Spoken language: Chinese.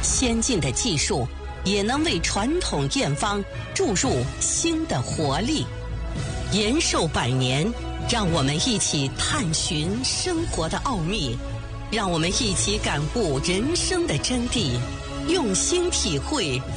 先进的技术也能为传统验方注入新的活力。延寿100年，让我们一起探寻生活的奥秘，让我们一起感悟人生的真谛，用心体会